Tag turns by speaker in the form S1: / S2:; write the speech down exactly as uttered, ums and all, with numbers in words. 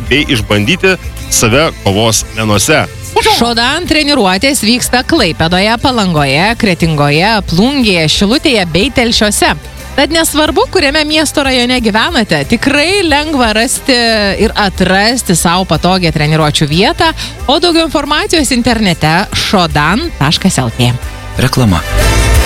S1: bei išbandyti save kovos menuose.
S2: Shodan treniruotės vyksta Klaipėdoje, Palangoje, Kretingoje, Plungėje, Šilutėje bei Telšiuose. Tad nesvarbu, kuriame miesto rajone gyvenate, tikrai lengva rasti ir atrasti savo patogią treniruočių vietą, o daugiau informacijos internete shodan taškas lt.
S3: Reklama.